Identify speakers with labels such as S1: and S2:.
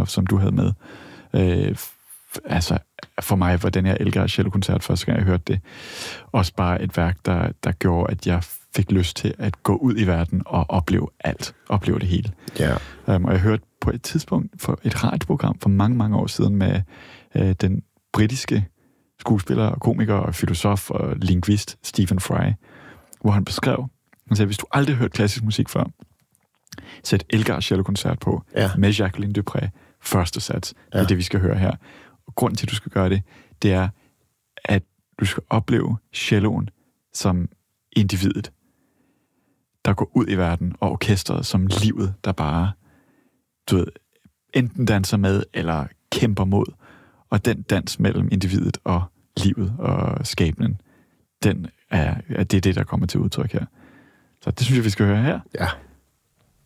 S1: Rachmaninoff, som du havde med. Altså, for mig var den her Elgar cellokoncert første gang, jeg hørte det, også bare et værk, der gjorde, at jeg fik lyst til at gå ud i verden og opleve alt. Opleve det hele.
S2: Ja.
S1: Og jeg hørte på et tidspunkt for et radioprogram for mange, mange år siden med den britiske skuespiller og komiker og filosof og lingvist Stephen Fry, hvor han beskrev, han sagde, hvis du aldrig har hørt klassisk musik før, sæt Elgar cellokoncert på med Jacqueline Dupre, første sats. Det er det, vi skal høre her. Og grunden til, at du skal gøre det er, at du skal opleve celloen som individet, der går ud i verden, og orkestret som livet, der bare, du ved, enten danser med, eller kæmper mod. Og den dans mellem individet og livet og skabningen, det er det, der kommer til udtryk her. Så det synes jeg, vi skal høre her.
S2: Ja.